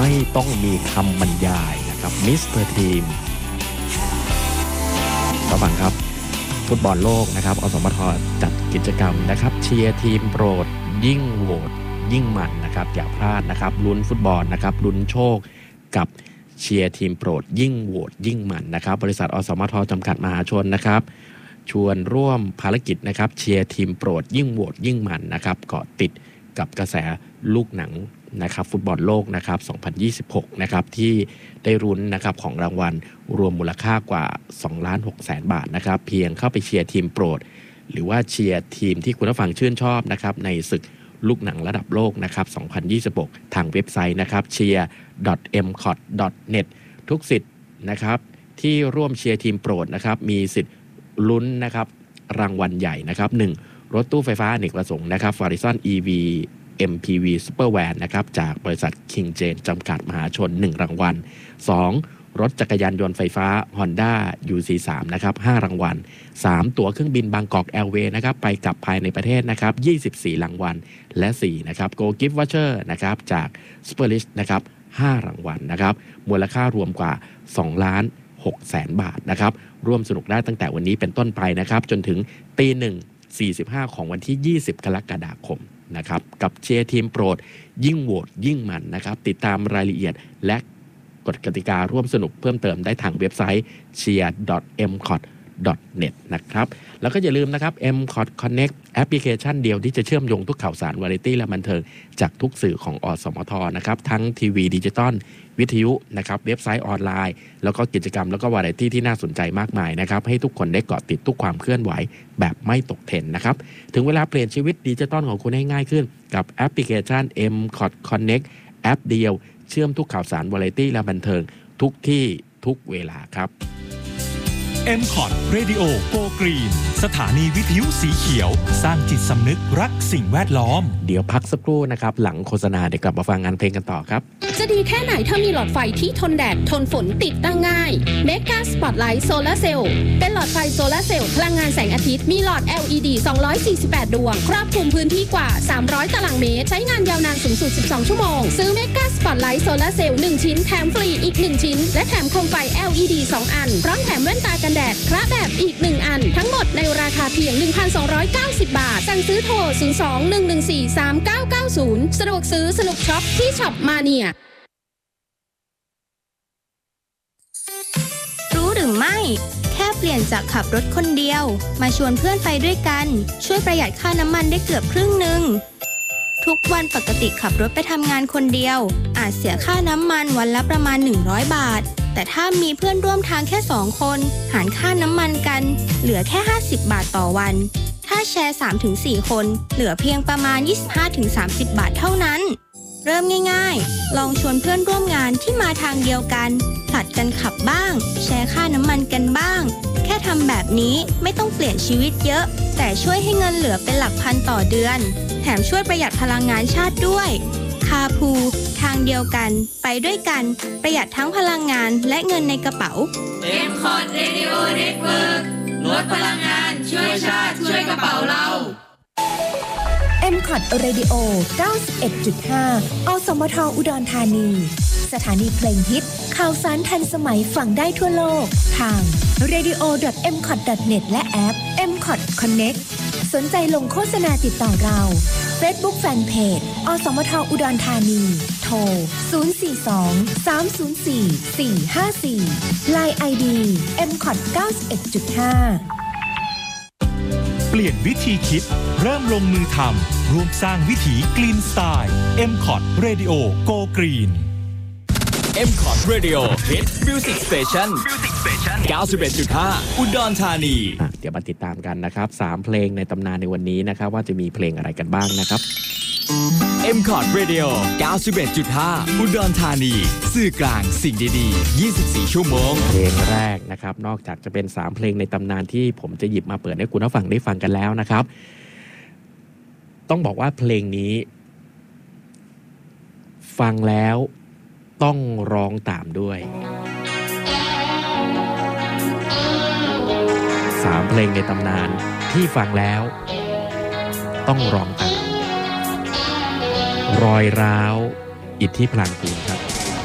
ไม่ต้องมีคำบรรยายนะครับมิสเตอร์ทีมต่อฟังครับฟุตบอลโลกนะครับอสมทจัดกิจกรรมนะครับเชียร์ทีมโปรดยิ่งโหวตยิ่งมันนะครับอย่าพลาดนะครับลุ้นฟุตบอลนะครับลุ้นโชคกับเชียร์ทีมโปรดยิ่งโหวตยิ่งมันนะครับบริษัทอสมทจำกัดมหาชนนะครับชวนร่วมภารกิจนะครับเชียร์ทีมโปรดยิ่งโหวตยิ่งมันนะครับเกาะติดกับกระแสลูกหนังนะครับฟุตบอลโลกนะครับ2026นะครับที่ได้รุ้นนะครับของรางวัลรวมมูลค่ากว่า 2,600,000 บาทนะครับเพียงเข้าไปเชียร์ทีมโปรดหรือว่าเชียร์ทีมที่คุณผู้ฟังชื่นชอบนะครับในศึกลูกหนังระดับโลกนะครับ2026ทางเว็บไซต์นะครับcheer.mcot.net ทุกสิทธิ์นะครับที่ร่วมเชียร์ทีมโปรดนะครับมีสิทธิ์ลุ้นนะครับรางวัลใหญ่นะครับ1รถตู้ไฟฟ้าอเนกประสงค์นะครับ Horizon EV MPV Supervan นะครับจากบริษัท King Jane จำกัดมหาชน1รางวัล2รถจักรยานยนต์ไฟฟ้า Honda UC3 นะครับ5รางวัล3ตั๋วเครื่องบินบางกอกแอร์เวย์นะครับไปกลับภายในประเทศนะครับ24รางวัลและ4นะครับ Go Gift Voucher นะครับจาก Superlist นะครับ5รางวัลนะครับมูลค่ารวมกว่า2,600,000 บาทนะครับร่วมสนุกได้ตั้งแต่วันนี้เป็นต้นไปนะครับจนถึง 1:45 ของวันที่20กรกฎาคมนะครับกับเชียร์ทีมโปรดยิ่งโหวตยิ่งมันนะครับติดตามรายละเอียดและกฎกติการ่วมสนุกเพิ่มเติมได้ทางเว็บไซต์ cheer.mcot.net นะครับแล้วก็อย่าลืมนะครับ MCOT Connect แอปพลิเคชันเดียวที่จะเชื่อมโยงทุกข่าวสารวาไรตี้และบันเทิงจากทุกสื่อของอสมทนะครับทั้งทีวีดิจิตอลวิทยุนะครับเว็บไซต์ออนไลน์แล้วก็กิจกรรมแล้วก็วาไรตี้ที่น่าสนใจมากมายนะครับให้ทุกคนได้เกาะติดทุกความเคลื่อนไหวแบบไม่ตกเทรนด์นะครับถึงเวลาเปลี่ยนชีวิตดิจิตอลของคุณให้ง่ายขึ้นกับแอปพลิเคชัน MCOT Connect แอปเดียวเชื่อมทุกข่าวสารวาไรตี้และบันเทิงทุกที่ทุกเวลาครับ MCOT Radio Go Green สถานีวิทยุสีเขียวสร้างจิตสำนึกรักสิ่งแวดล้อมเดี๋ยวพักสักครู่นะครับหลังโฆษณาเดี๋ยวกลับมาฟังงานเพลงกันต่อครับจะดีแค่ไหนถ้ามีหลอดไฟที่ทนแดดทนฝนติดตั้งง่าย Mega Spotlight Solar Cell เป็นหลอดไฟโซลาร์เซลล์พลังงานแสงอาทิตย์มีหลอด LED 248 ดวงครอบคลุมพื้นที่กว่า300ตารางเมตรใช้งานยาวนานสูงสุด12ชั่วโมงซื้อ Mega Spotlight Solar Cell 1ชิ้นแถมฟรีอีก1ชิ้นและแถมโคมไฟ LED 2 อันพร้อมแถมแว่นตากันแดดคระแบบอีก1อันทั้งหมดในราคาเพียง 1,290 บาทสั่งซื้อโทร 02-114-3990 สะดวกซื้อสนุกช็อปที่ช็อปมาเนียรู้หรือไม่แค่เปลี่ยนจากขับรถคนเดียวมาชวนเพื่อนไปด้วยกันช่วยประหยัดค่าน้ำมันได้เกือบครึ่งนึงทุกวันปกติขับรถไปทำงานคนเดียวอาจเสียค่าน้ำมันวันละประมาณ100 บาทแต่ถ้ามีเพื่อนร่วมทางแค่2คนหารค่าน้ำมันกันเหลือแค่50 บาทต่อวันถ้าแชร์ 3-4 คนเหลือเพียงประมาณ 25-30 บาทเท่านั้นเริ่มง่ายๆลองชวนเพื่อนร่วมงานที่มาทางเดียวกันผลัดกันขับบ้างแชร์ค่าน้ำมันกันบ้างแค่ทำแบบนี้ไม่ต้องเปลี่ยนชีวิตเยอะแต่ช่วยให้เงินเหลือเป็นหลักพันต่อเดือนแถมช่วยประหยัดพลังงานชาติด้วยคาพูทางเดียวกันไปด้วยกันประหยัดทั้งพลังงานและเงินในกระเป๋า MCOT Radio Network ลดพลังงานช่วยชาติช่วยกระเป๋าเรา MCOT Radio 91.5 อสมทอุดรธานีสถานีเพลงฮิตข่าวสารทันสมัยฟังได้ทั่วโลกทาง radio.mcot.net และแอป MCOT Connect สนใจลงโฆษณาติดต่อเรา Facebook Fanpage อสมทอุดรธานีโทร 042-304-454 LINE ID MCOT 91.5 เปลี่ยนวิธีคิดเริ่มลงมือทำร่วมสร้างวิถี Green Style MCOT Radio Go Green MCOT Radio Hit Music Station 91.5 อุดรธานีเดี๋ยวมาติดตามกันนะครับ3เพลงในตำนานในวันนี้นะครับว่าจะมีเพลงอะไรกันบ้างนะครับ MCOT Radio 91.5 อุดรธานีสื่อกลางสิ่งดีๆ24ชั่วโมงเพลงแรกนะครับนอกจากจะเป็น3เพลงในตำนานที่ผมจะหยิบมาเปิดให้คุณผู้ฟังได้ฟังกันแล้วนะครับต้องบอกว่าเพลงนี้ฟังแล้วต้องร้องตามด้วย3เพลงในตำนานที่ฟังแล้วต้องร้องตามรอยร้าวอิทธิพลังภูมิครับ